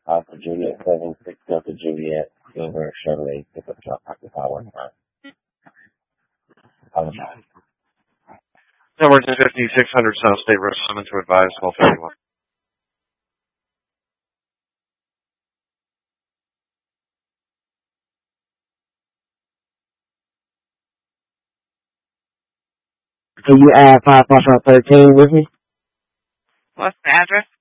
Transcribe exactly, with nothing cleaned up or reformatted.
Alpha Juliet seven six Delta Juliet Silver Chevrolet pickup truck occupied one time. Apologize. Emergency fifty-six hundred South State Road seven to advise twelve fifty-one. Can you add five plus thirteen with me? What's the address?